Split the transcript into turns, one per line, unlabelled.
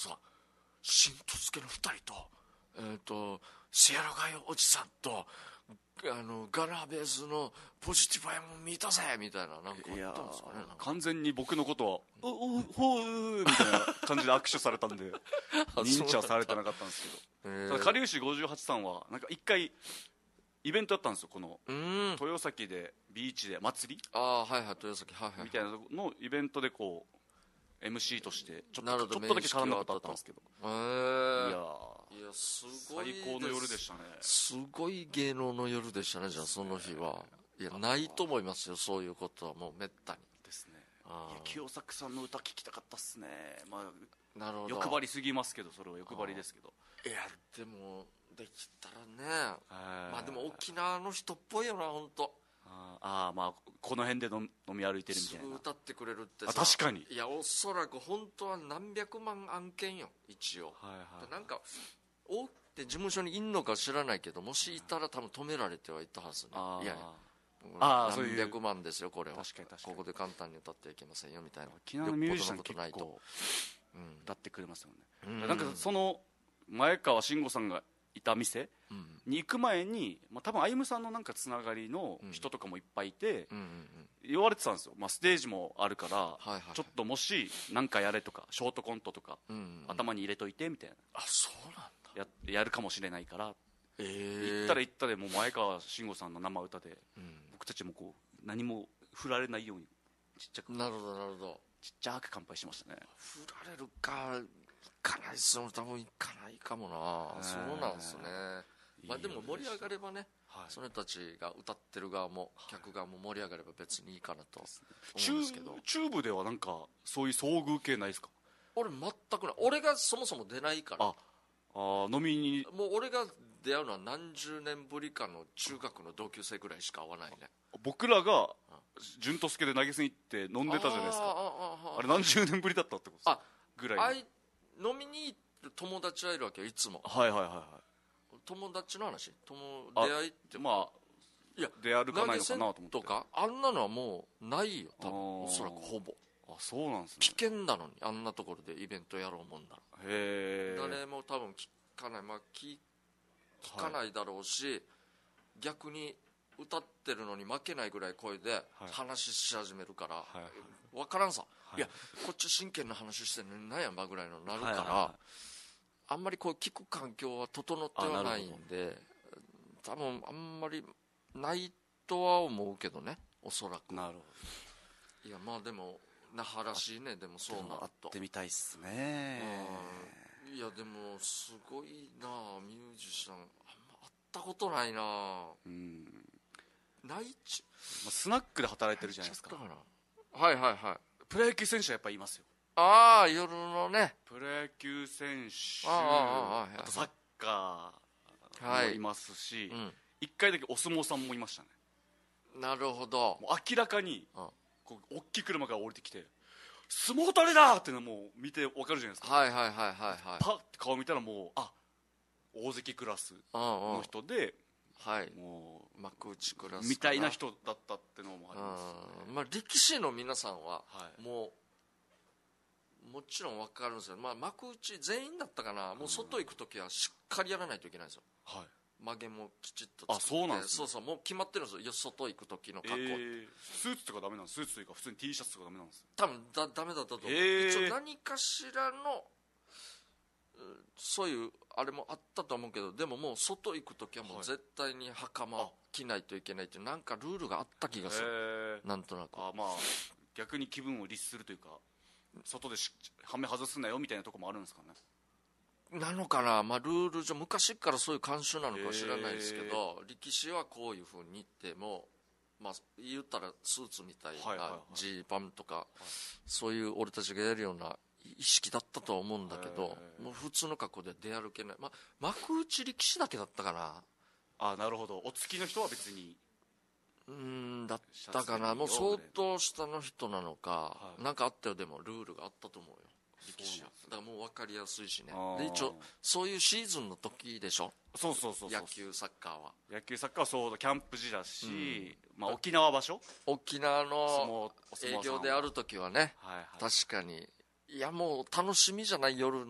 さ、新とすけの2人とシエラガイおじさんとガラベースのポジティブやもん見たぜみたいな、なんかあったんですかね。
完全に僕のことはおほーみたいな感じで握手されたんで認知はされてなかったんですけど、ただかりゆし58さんはなんか一回イベントやったんですよ、この豊崎でビーチで祭り、
はいはい、豊崎、はいはい、
みたいなのイベントでこう MC としてちょっとだけ絡んだことあったんですけど、いや
すごい
最高の夜でしたね。
すごい芸能の夜でしたね。じゃあその日は、いやないと思いますよ、そういうことはもうめったに
ですね。いや清作さんの歌聞きたかったっすね。まあ
なるほど、
欲張りすぎますけど、それは欲張りですけど、
いやでもできたらね、まあでも沖縄の人っぽいよな、本当。
まあこの辺で飲み歩いてるみたいな、
すぐ歌ってくれるってさ、
確かに。
いやおそらく本当は何百万案件よ一応、なんか大手事務所にいんのか知らないけど、もしいたら多分止められてはいたはずね。いや何百万ですよこれは。
確かに
ここで簡単に歌ってはいけませんよみたいな。
沖縄のミュージシャン結構歌ってくれますよね。なんかその前川慎吾さんがいた店に行く前に、多分歩夢さんのなんかつながりの人とかもいっぱいいて、言われてたんですよ、ステージもあるから、ちょっともし何かやれとかショートコントとか頭に入れといてみたいな、
そうなんだ、
やるかもしれないから、行ったら行ったでもう前川慎吾さんの生歌で、僕たちもこう何も振られないようにちっちゃく、
なるほどなるほど、
ちっちゃく乾杯しましたね。
振られるか行かないっすよ、多分行かないかもな。そうなんですね。でも盛り上がればね、その人たちが歌ってる側も客側も盛り上がれば別にいいかなと思うんですけど、
チューブではなんかそういう遭遇系ないですか？
俺全くない。俺がそもそも出ないから。
飲みに
もう俺が出会うのは何十年ぶりかの中学の同級生ぐらいしか会わないね。
僕らが潤と助で投げ銭行って飲んでたじゃないですか。あれ何十年ぶりだったってことですか？ぐらい
飲みに行る友達はいるわけよ、いつも。友達の話、出会いって
いや出会うかないのかなと思って、
とかあんなのはもうないよ多分、おそらくほぼ。
そうなんですね。
危険なのにあんなところでイベントやろうもんなら。誰も多分聞かない、聞かないだろうし、逆に歌ってるのに負けないぐらい声で話し始めるから、分からんさ、いやこっち真剣な話してるのに何やんばぐらいのなるから、あんまりこう聞く環境は整ってはないんで、多分あんまりないとは思うけどね、おそらく。
なるほ
ど。いやでも那覇らしいね。でもそうなると
会ってみたいっすね。
いやでもすごいな、ミュージシャンあんま会ったことないな。ないち
スナックで働いてるじゃないですか。
はいはいはい。
プロ野球選手はやっぱいますよ。
夜のね、
プロ野球選手、あとサッカーもいますし、一回だけお相撲さんもいましたね。
なるほど。
もう明らかにこう大きい車が降りてきて相撲取れだっていうのもう見て分かるじゃないですか。パッて顔見たらもう大関クラスの人で、もう
幕内クラス
みたいな人だったってのもありますね。
力士の皆さんはもちろん分かるんですよ。幕内全員だったかな、もう外行く時はしっかりやらないといけないんですよ。曲げもきちっとつけて。
そうなんですね。
そうもう決まってるんですよ、外行く時の格好。
スーツとかダメなんです？スーツというか普通に T シャツとかダメなんです？
多分ダメだったと思う。一応何かしらのそういうあれもあったと思うけど、でももう外行く時はもう絶対に袴着ないといけないっていうなんかルールがあった気がする。なんとなく
逆に気分を律するというか、外ではめ外すなよみたいなとこもあるんですかね。
なのかな、ルール上昔からそういう慣習なのか知らないですけど、力士はこういうふうに言っても、言ったらスーツみたいなジーパンとか、そういう俺たちがやるような意識だったとは思うんだけど、もう普通の格好で出歩けない。幕内力士だけだったかな。
なるほど。お付きの人は別に
だったかな。もう相当下の人なのか、なんかあったよ。でもルールがあったと思うよ、力士は。だからもう分かりやすいしね。で一応そういうシーズンの時でしょ。
そう
野球サッカーは。
野球サッカーはそうだ、キャンプ時だし、沖縄場所、
沖縄の営業である時はね、確かに。いやもう楽しみじゃない、夜